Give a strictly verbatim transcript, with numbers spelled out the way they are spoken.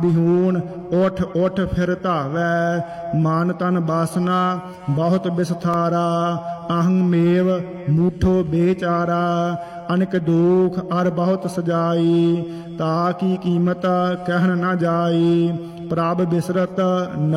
बिहून उठ उठ फिर धावै। मन तन बासना बहुत बिसथारा, अहं मेव मूठो बेचारा। अनेक दुख अर बहुत सजाई, ताकी कीमत कहन न जाई। प्रभ बिसरत